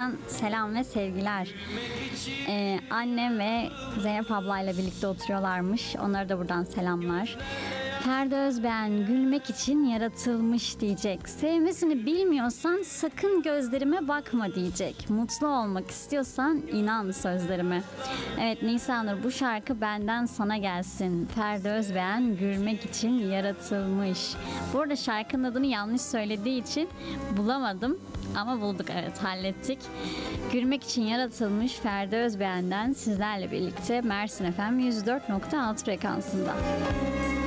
Mersin'den selam ve sevgiler. Annem ve Zeynep ablayla birlikte oturuyorlarmış. Onlara da buradan selamlar. Ferdi Özbeğen gülmek için yaratılmış diyecek. Sevmesini bilmiyorsan sakın gözlerime bakma diyecek. Mutlu olmak istiyorsan inan sözlerime. Evet Nisanur, bu şarkı benden sana gelsin. Ferdi Özbeğen gülmek için yaratılmış. Bu arada şarkının adını yanlış söylediği için bulamadım. Ama bulduk, evet, hallettik. Gülmek için yaratılmış Ferdi Özbeğen'den sizlerle birlikte Mersin FM 104.6 frekansında.